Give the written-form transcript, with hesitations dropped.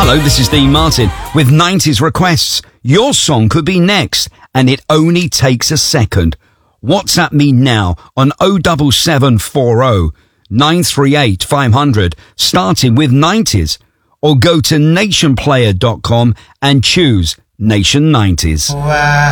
Hello, this is Dean Martin with 90s requests. Your song could be next, and it only takes a second. WhatsApp me now on 07740 938 500, starting with 90s, or go to nationplayer.com and choose Nation 90s. Wow.